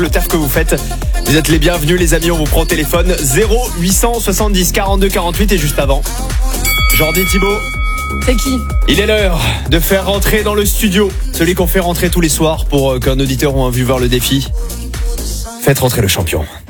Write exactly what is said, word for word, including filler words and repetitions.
le taf que vous faites. Vous êtes les bienvenus les amis, on vous prend au téléphone zéro huit cent soixante-dix quarante-deux quarante-huit et juste avant, Jordi Thibaut. C'est qui? Il est l'heure de faire rentrer dans le studio celui qu'on fait rentrer tous les soirs pour qu'un auditeur ou un viewer le défie. Faites rentrer le champion.